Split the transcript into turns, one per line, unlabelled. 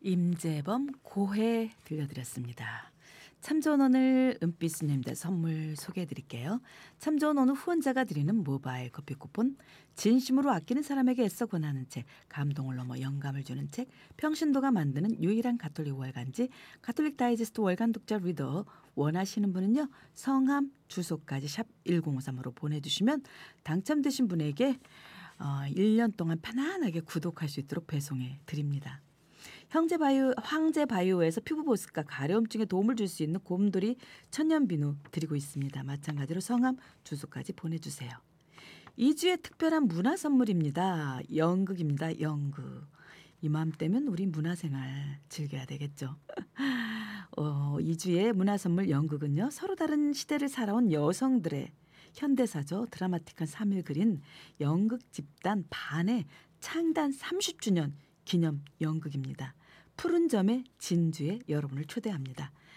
임재범 고해 들려드렸습니다. 참 좋은 오늘 은빛스님들 선물 소개해드릴게요. 참 좋은 오늘 후원자가 드리는 모바일 커피 쿠폰, 진심으로 아끼는 사람에게 애써 권하는 책, 감동을 넘어 영감을 주는 책, 평신도가 만드는 유일한 가톨릭 월간지 가톨릭 다이제스트 월간 독자 리더, 원하시는 분은요 성함 주소까지 샵 1053으로 보내주시면 당첨되신 분에게 1년 동안 편안하게 구독할 수 있도록 배송해 드립니다. 황제바이오에서 피부 보습과 가려움증에 도움을 줄 수 있는 곰돌이 천연비누 드리고 있습니다. 마찬가지로 성함 주소까지 보내주세요. 2주의 특별한 문화 선물입니다. 연극입니다. 연극. 이맘때면 우리 문화생활 즐겨야 되겠죠. 2주의 문화 선물 연극은요. 서로 다른 시대를 살아온 여성들의 현대사죠. 드라마틱한 삶을 그린 연극 집단 반의 창단 30주년 기념 연극입니다. 푸른 점의 진주에 여러분을 초대합니다.